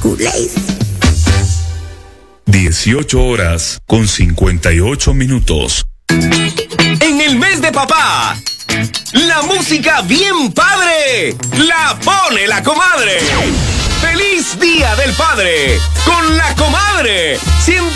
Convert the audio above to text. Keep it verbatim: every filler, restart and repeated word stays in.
culés. dieciocho horas con cincuenta y ocho minutos. En el mes de papá, la música bien padre la pone la comadre. ¡Feliz Día del Padre! Con la comadre. Siente